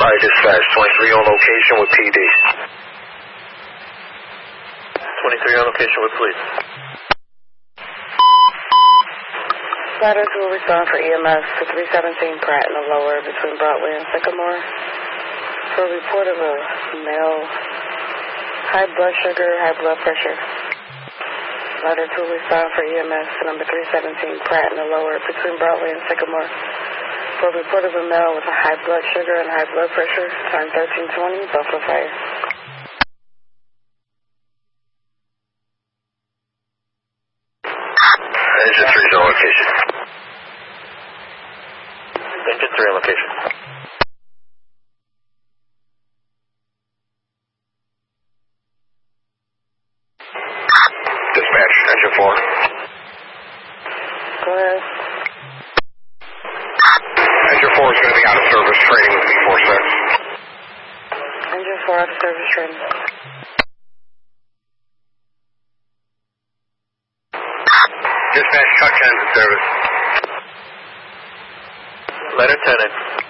Alright, dispatch, 23 on location with PD. 23 on location with police. Ladders will respond for EMS to 317 Pratt in the lower between Broadway and Sycamore for a report of a male high blood sugar, high blood pressure. Ladders will respond for EMS to number 317 Pratt in the lower between Broadway and Sycamore for a report of a male with a high blood sugar and high blood pressure, time 1320, Buffalo Fire. Engine 3's on location. Engine 3 on location. Dispatch, engine 4. Go ahead. Engine 4 is going to be out of service training with B46. Engine 4 out of service training. Dispatch, truck 10's in service. Letter 10 in.